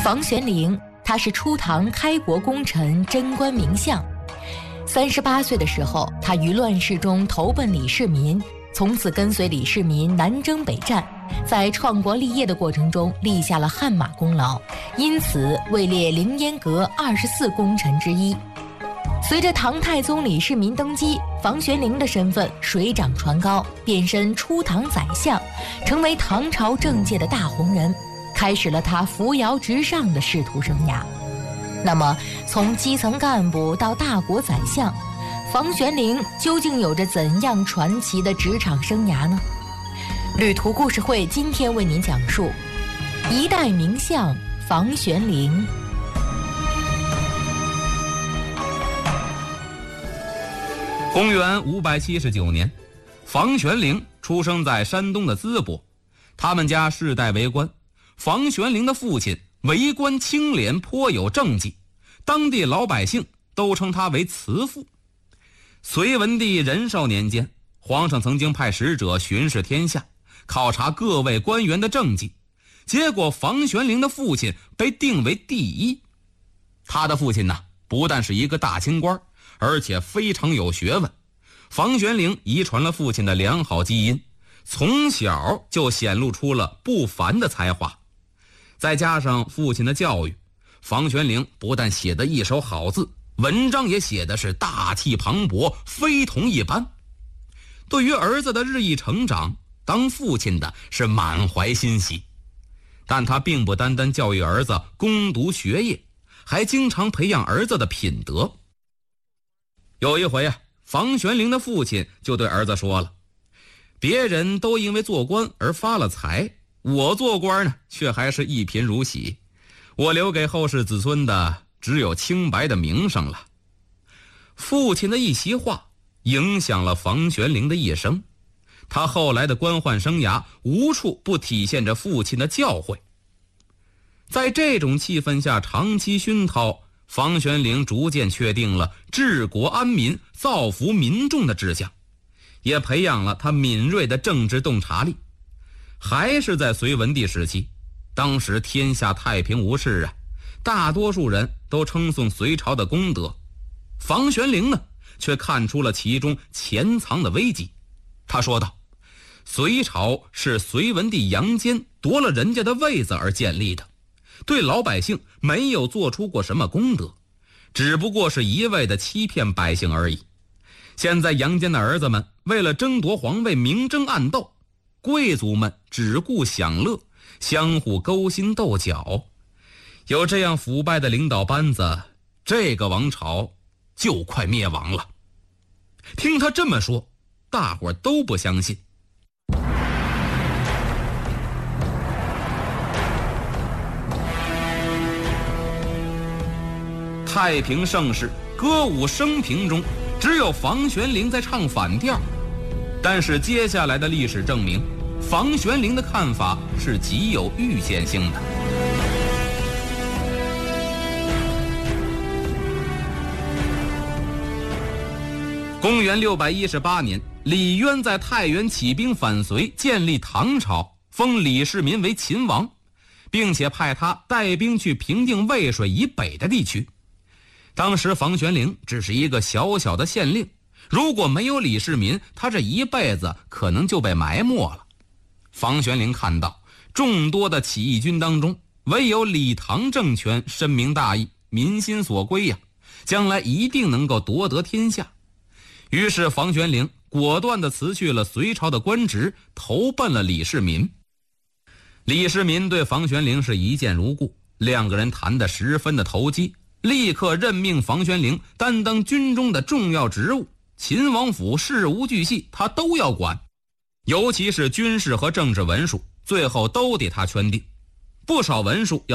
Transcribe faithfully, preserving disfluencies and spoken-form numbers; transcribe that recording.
房玄龄，他是初唐开国功臣，贞观名相。三十八岁的时候，他于乱世中投奔李世民，从此跟随李世民南征北战，在创国立业的过程中立下了汗马功劳，因此位列凌烟阁二十四功臣之一。随着唐太宗李世民登基，房玄龄的身份水涨船高，变身初唐宰相，成为唐朝政界的大红人，开始了他扶摇直上的仕途生涯。那么，从基层干部到大国宰相，房玄龄究竟有着怎样传奇的职场生涯呢？旅途故事会今天为您讲述一代名相房玄龄。 公元五百七十九年，房玄龄出生在山东的淄博，他们家世代为官。房玄龄的父亲为官清廉，颇有政绩，当地老百姓都称他为慈父。隋文帝仁寿年间，皇上曾经派使者巡视天下，考察各位官员的政绩，结果房玄龄的父亲被定为第一。他的父亲呢，不但是一个大清官，而且非常有学问。房玄龄遗传了父亲的良好基因，从小就显露出了不凡的才华。再加上父亲的教育，房玄龄不但写得一手好字，文章也写的是大气磅礴，非同一般。对于儿子的日益成长，当父亲的是满怀欣喜。但他并不单单教育儿子攻读学业，还经常培养儿子的品德。有一回啊，房玄龄的父亲就对儿子说了，别人都因为做官而发了财，我做官呢，却还是一贫如洗，我留给后世子孙的只有清白的名声了。父亲的一席话影响了房玄龄的一生，他后来的官宦生涯无处不体现着父亲的教诲。在这种气氛下长期熏陶，房玄龄逐渐确定了治国安民、造福民众的志向，也培养了他敏锐的政治洞察力。还是在隋文帝时期，当时天下太平无事啊，大多数人都称颂隋朝的功德。房玄龄呢，却看出了其中潜藏的危机。他说道，隋朝是隋文帝杨坚夺了人家的位子而建立的，对老百姓没有做出过什么功德，只不过是一味的欺骗百姓而已。现在杨坚的儿子们为了争夺皇位明争暗斗，贵族们只顾享乐，相互勾心斗角。有这样腐败的领导班子，这个王朝就快灭亡了。听他这么说，大伙都不相信。太平盛世，歌舞升平中，只有房玄龄在唱反调。但是接下来的历史证明，房玄龄的看法是极有预见性的。公元六百一十八年，李渊在太原起兵反隋，建立唐朝，封李世民为秦王，并且派他带兵去平定渭水以北的地区。当时房玄龄只是一个小小的县令，如果没有李世民，他这一辈子可能就被埋没了。房玄龄看到众多的起义军当中，唯有李唐政权深明大义，民心所归呀，将来一定能够夺得天下。于是房玄龄果断地辞去了隋朝的官职，投奔了李世民。李世民对房玄龄是一见如故，两个人谈得十分的投机，立刻任命房玄龄担当军中的重要职务，秦王府事无巨细他都要管，尤其是军事和政治文书，最后都得他圈定。不少文书